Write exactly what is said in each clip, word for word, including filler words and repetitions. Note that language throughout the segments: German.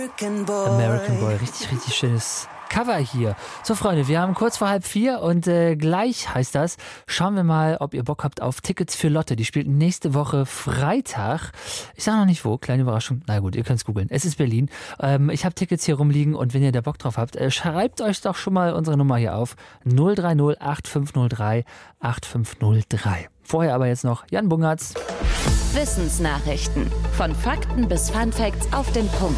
American Boy, richtig, richtig schönes Cover hier. So, Freunde, wir haben kurz vor halb vier und äh, gleich heißt das, schauen wir mal, ob ihr Bock habt auf Tickets für Lotte. Die spielt nächste Woche Freitag. Ich sage noch nicht wo, kleine Überraschung. Na gut, ihr könnt es googeln. Es ist Berlin. Ähm, ich habe Tickets hier rumliegen und wenn ihr da Bock drauf habt, äh, schreibt euch doch schon mal unsere Nummer hier auf. null drei null acht fünf null drei acht fünf null drei. Vorher aber jetzt noch Jan Bungertz. Wissensnachrichten. Von Fakten bis Funfacts auf den Punkt.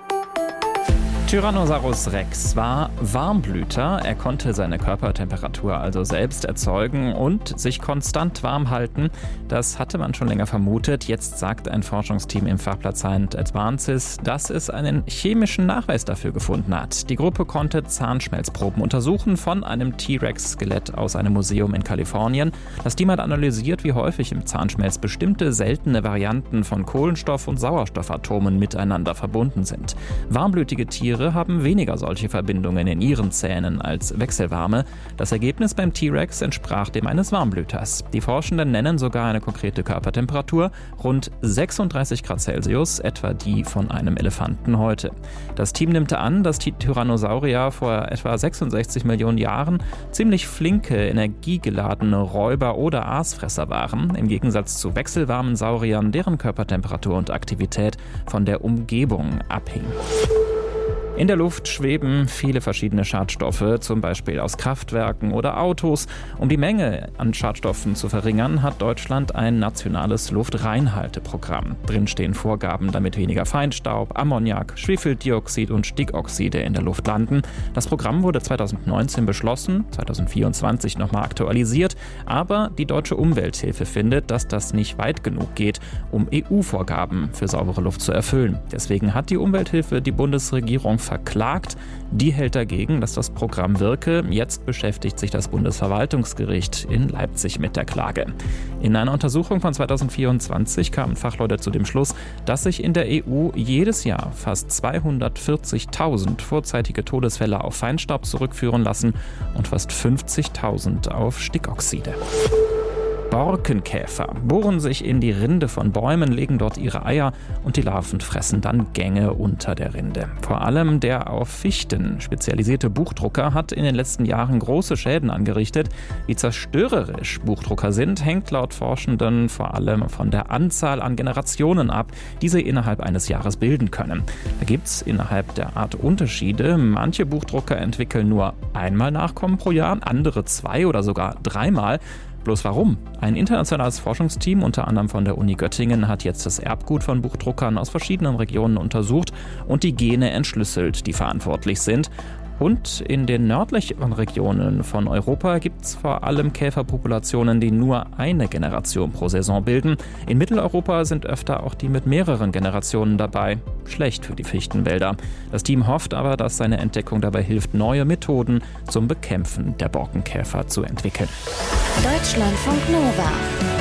Tyrannosaurus Rex war Warmblüter. Er konnte seine Körpertemperatur also selbst erzeugen und sich konstant warm halten. Das hatte man schon länger vermutet. Jetzt sagt ein Forschungsteam im Fachblatt Science Advances, dass es einen chemischen Nachweis dafür gefunden hat. Die Gruppe konnte Zahnschmelzproben untersuchen von einem T-Rex-Skelett aus einem Museum in Kalifornien. Das Team hat analysiert, wie häufig im Zahnschmelz bestimmte seltene Varianten von Kohlenstoff- und Sauerstoffatomen miteinander verbunden sind. Warmblütige Tiere haben weniger solche Verbindungen in ihren Zähnen als wechselwarme. Das Ergebnis beim T-Rex entsprach dem eines Warmblüters. Die Forschenden nennen sogar eine konkrete Körpertemperatur, rund sechsunddreißig Grad Celsius, etwa die von einem Elefanten heute. Das Team nimmt an, dass die Tyrannosaurier vor etwa sechsundsechzig Millionen Jahren ziemlich flinke, energiegeladene Räuber oder Aasfresser waren, im Gegensatz zu wechselwarmen Sauriern, deren Körpertemperatur und Aktivität von der Umgebung abhing. In der Luft schweben viele verschiedene Schadstoffe, zum Beispiel aus Kraftwerken oder Autos. Um die Menge an Schadstoffen zu verringern, hat Deutschland ein nationales Luftreinhalteprogramm. Drin stehen Vorgaben, damit weniger Feinstaub, Ammoniak, Schwefeldioxid und Stickoxide in der Luft landen. Das Programm wurde zweitausendneunzehn beschlossen, zweitausendvierundzwanzig nochmal aktualisiert, aber die Deutsche Umwelthilfe findet, dass das nicht weit genug geht, um E U-Vorgaben für saubere Luft zu erfüllen. Deswegen hat die Umwelthilfe die Bundesregierung verklagt. Die hält dagegen, dass das Programm wirke. Jetzt beschäftigt sich das Bundesverwaltungsgericht in Leipzig mit der Klage. In einer Untersuchung von zweitausendvierundzwanzig kamen Fachleute zu dem Schluss, dass sich in der E U jedes Jahr fast zweihundertvierzigtausend vorzeitige Todesfälle auf Feinstaub zurückführen lassen und fast fünfzigtausend auf Stickoxide. Borkenkäfer bohren sich in die Rinde von Bäumen, legen dort ihre Eier und die Larven fressen dann Gänge unter der Rinde. Vor allem der auf Fichten spezialisierte Buchdrucker hat in den letzten Jahren große Schäden angerichtet. Wie zerstörerisch Buchdrucker sind, hängt laut Forschenden vor allem von der Anzahl an Generationen ab, die sie innerhalb eines Jahres bilden können. Da gibt es innerhalb der Art Unterschiede. Manche Buchdrucker entwickeln nur einmal Nachkommen pro Jahr, andere zwei oder sogar dreimal. Bloß warum? Ein internationales Forschungsteam, unter anderem von der Uni Göttingen, hat jetzt das Erbgut von Buchdruckern aus verschiedenen Regionen untersucht und die Gene entschlüsselt, die verantwortlich sind. Und in den nördlichen Regionen von Europa gibt es vor allem Käferpopulationen, die nur eine Generation pro Saison bilden. In Mitteleuropa sind öfter auch die mit mehreren Generationen dabei. Schlecht für die Fichtenwälder. Das Team hofft aber, dass seine Entdeckung dabei hilft, neue Methoden zum Bekämpfen der Borkenkäfer zu entwickeln. Deutschlandfunk Nova.